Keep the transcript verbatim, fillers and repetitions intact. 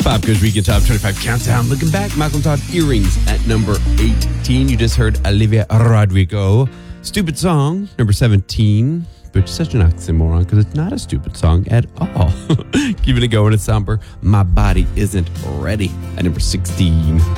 Pop Goes Weekend Top twenty-five Countdown. Looking back, Malcolm Todd, Earrings at number eighteen. You just heard Olivia Rodrigo. Stupid Song, number seventeen. Which is such an oxymoron because it's not a stupid song at all. Keeping it going, it's somber. My Body Isn't Ready at number sixteen.